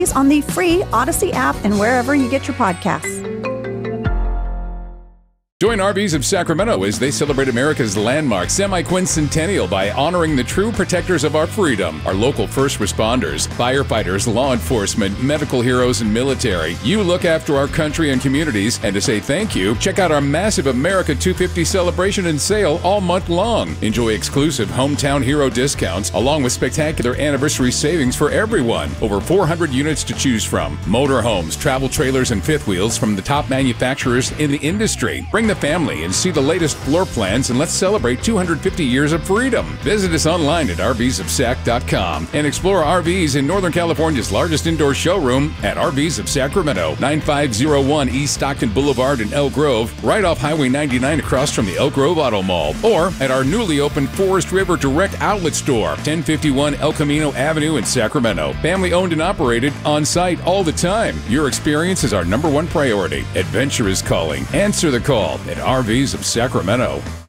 on the free Odyssey app and wherever you get your podcasts. Join RVs of Sacramento as they celebrate America's landmark semi-quincentennial by honoring the true protectors of our freedom, our local first responders, firefighters, law enforcement, medical heroes, and military. You look after our country and communities, and to say thank you, check out our massive America 250 celebration and sale all month long. Enjoy exclusive hometown hero discounts, along with spectacular anniversary savings for everyone. Over 400 units to choose from. Motorhomes, travel trailers, and fifth wheels from the top manufacturers in the industry. Bring the family and see the latest floor plans, and let's celebrate 250 years of freedom. Visit us online at rvsofsac.com and explore RVs in Northern California's largest indoor showroom at RVs of Sacramento, 9501 East Stockton Boulevard in Elk Grove, right off Highway 99 across from the Elk Grove Auto Mall, or at our newly opened Forest River Direct Outlet Store, 1051 El Camino Avenue in Sacramento. Family owned and operated, on site all the time. Your experience is our #1 priority. Adventure is calling. Answer the call at RVs of Sacramento.